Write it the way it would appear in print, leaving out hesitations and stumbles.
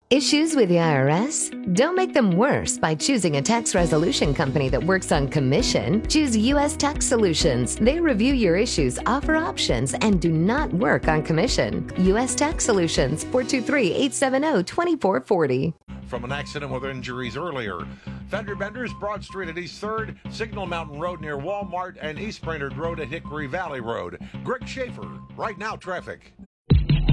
Issues with the IRS? Don't make them worse by choosing a tax resolution company that works on commission. Choose U.S. Tax Solutions. They review your issues, offer options, and do not work on commission. U.S. Tax Solutions, 423-870-2440. From an accident with injuries earlier. Fender Benders, Broad Street at East 3rd, Signal Mountain Road near Walmart, and East Brainerd Road at Hickory Valley Road. Greg Schaefer, Right Now Traffic.